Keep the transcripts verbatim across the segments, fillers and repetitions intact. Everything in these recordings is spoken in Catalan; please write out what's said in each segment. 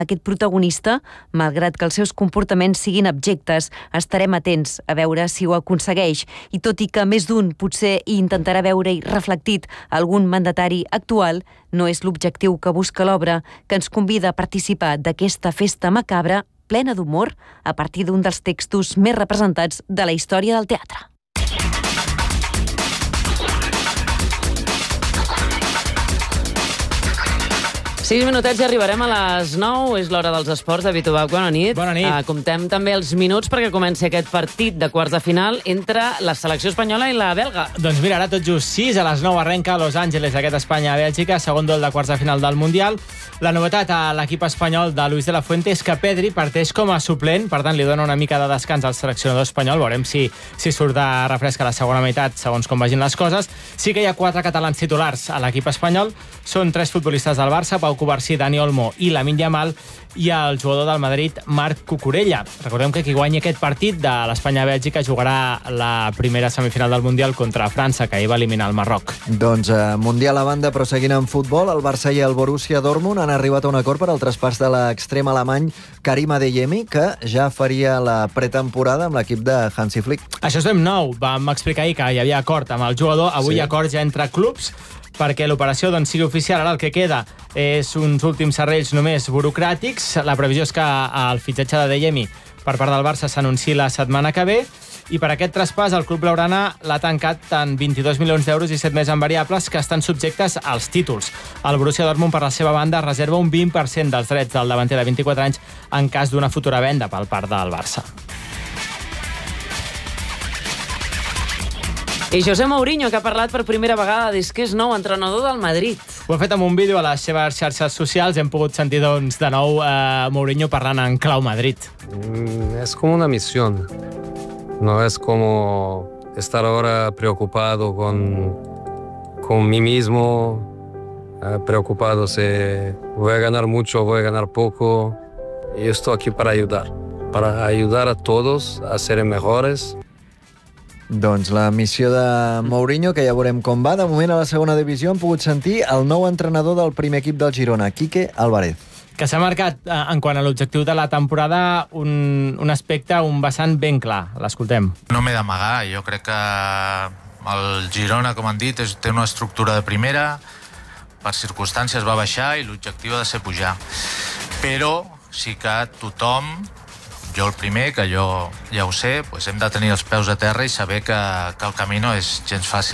aquest protagonista, malgrat que els seus comportaments siguin abjectes, estarem atents a veure si ho aconsegueix. I tot i que més d'un potser hi intentarà veure-hi reflectit algun mandatari actual, no és l'objectiu que busca l'obra, que ens convida a participar d'aquesta festa macabra plena d'humor a partir d'un dels textos més representats de la història del teatre. Sis minutets i arribarem a les nou. És l'hora dels esports. David Ubach, bona nit. Bona nit. Uh, comptem també els minuts perquè comenci aquest partit de quarts de final entre la selecció espanyola i la belga. Doncs mira, ara tot just sis a les nou arrenca a Los Angeles, aquest Espanya-Bèlgica, segon duel de quarts de final del Mundial. La novetat a l'equip espanyol de Luis de la Fuente és que Pedri parteix com a suplent, per tant li dona una mica de descans al seleccionador espanyol. Veurem si, si surt de refresca la segona meitat, segons com vagin les coses. Sí que hi ha quatre catalans titulars a l'equip espanyol. Són tres futbolistes del Barça, Pau Cubarsí, Dani Olmo i Lamine Yamal, i el jugador del Madrid, Marc Cucurella. Recordem que qui guanyi aquest partit de l'Espanya-Bèlgica jugarà la primera semifinal del Mundial contra França, que ahir va eliminar el Marroc. Doncs eh, Mundial a banda, però seguint en futbol, el Barça i el Borussia Dortmund han arribat a un acord per al traspàs de l'extrem alemany Karim Adeyemi, que ja faria la pretemporada amb l'equip de Hansi Flick. Això és ben nou. Vam explicar ahir que hi havia acord amb el jugador. Avui sí. Hi ha acord ja entre clubs perquè l'operació doncs, sigui oficial. Ara el que queda és uns últims serrells només burocràtics. La previsió és que el fitxatge d'Adeyemi per part del Barça s'anunciï la setmana que ve, i per aquest traspàs el club blaugrana l'ha tancat en vint-i-dos milions d'euros i set més en variables que estan subjectes als títols. El Borussia Dortmund, per la seva banda, reserva un vint per cent dels drets del davanter de vint-i-quatre anys en cas d'una futura venda per part del Barça. I José Mourinho, que ha parlat per primera vegada des que és nou entrenador del Madrid. Ho ha fet amb un vídeo a les seves xarxes socials. Hem pogut sentir doncs, de nou eh, Mourinho parlant en clau Madrid. Mm, es como una misión. No es como estar ahora preocupado con, con mí mismo, eh, preocupado si voy a ganar mucho o voy a ganar poco. Y estoy aquí para ayudar, para ayudar a todos a ser mejores. Doncs la missió de Mourinho, que ja veurem com va. De moment, a la segona divisió hem pogut sentir el nou entrenador del primer equip del Girona, Quique Álvarez. Que s'ha marcat, eh, en quant a l'objectiu de la temporada, un, un aspecte, un vessant ben clar. L'escoltem. No m'he d'amagar. Jo crec que el Girona, com han dit, és, té una estructura de primera. Per circumstàncies va baixar i l'objectiu ha de ser pujar. Però sí que tothom, jo el primer, que jo ja ho sé, doncs hem de tenir els peus a terra i saber que, que el camí no és gens fàcil.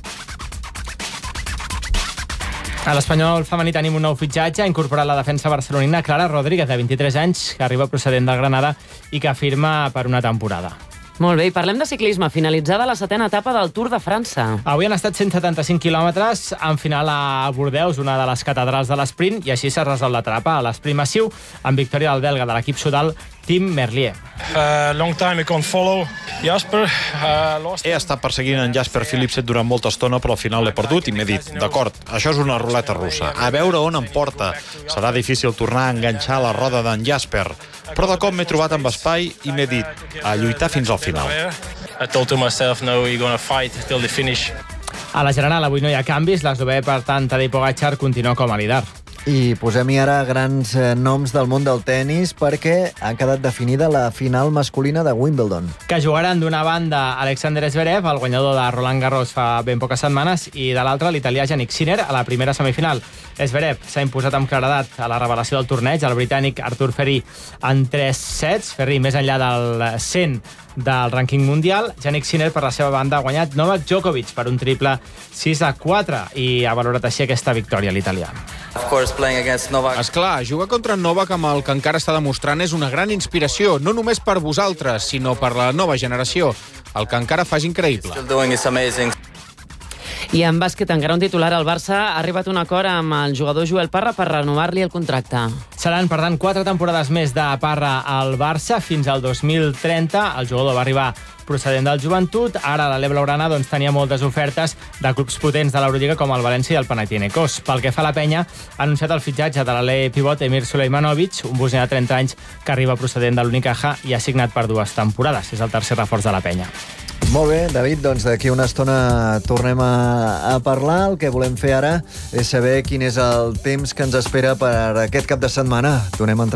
A l'Espanyol femení tenim un nou fitxatge. Ha incorporat la defensa barcelonina Clara Rodríguez, de vint-i-tres anys, que arriba procedent del Granada i que firma per una temporada. Molt bé, i parlem de ciclisme. Finalitzada la setena etapa del Tour de França. Avui han estat cent setanta-cinc quilòmetres, en final a Bordeus, una de les catedrals de l'esprint, i així s'ha resolt l'etapa a l'esprint massiu, amb victòria del belga de l'equip sudal, Tim Merlier. Uh, long time I can't follow Jasper. Uh, lost... He estat perseguint en Jasper Philipsen durant molta estona, però al final l'he perdut i m'he dit, d'acord, això és una ruleta russa, a veure on em porta. Serà difícil tornar a enganxar la roda d'en Jasper, però de cop m'he trobat amb espai i m'he dit, a lluitar fins al final. I told to myself, no, you're gonna fight till the finish. A la general avui no hi ha canvis, l'eslovè, per tant, Tadej Pogačar continua com a líder. I posem-hi ara grans eh, noms del món del tennis, perquè ha quedat definida la final masculina de Wimbledon. Que jugaran d'una banda Alexander Zverev, el guanyador de Roland Garros fa ben poques setmanes, i de l'altra l'italià Jannik Sinner a la primera semifinal. Zverev s'ha imposat amb claredat a la revelació del torneig, el britànic Artur Ferry, en tres sets. Ferry més enllà del cent del rànquing mundial. Jannik Sinner, per la seva banda, ha guanyat Novak Djokovic per un triple sis a quatre i ha valorat així aquesta victòria a l'italià. Esclar, jugar contra Novak amb el que encara està demostrant és una gran inspiració, no només per vosaltres, sinó per la nova generació. El que encara fa és increïble. I en bàsquet, encara un titular, el Barça ha arribat a un acord amb el jugador Joel Parra per renovar-li el contracte. Seran, per tant, quatre temporades més de Parra al Barça fins al dos mil trenta. El jugador va arribar procedent del Joventut. Ara l'Ale Blaugrana doncs, tenia moltes ofertes de clubs potents de l'Eurolliga com el València i el Panathinaikos. Pel que fa a la penya, ha anunciat el fitxatge de l'Ale pivot Emir Sulejmanovic, un bosnià de trenta anys que arriba procedent de l'Unicaja i ha signat per dues temporades. És el tercer reforç de la penya. Molt bé, David, doncs d'aquí una estona tornem a, a parlar. El que volem fer ara és saber quin és el temps que ens espera per aquest cap de setmana. Donem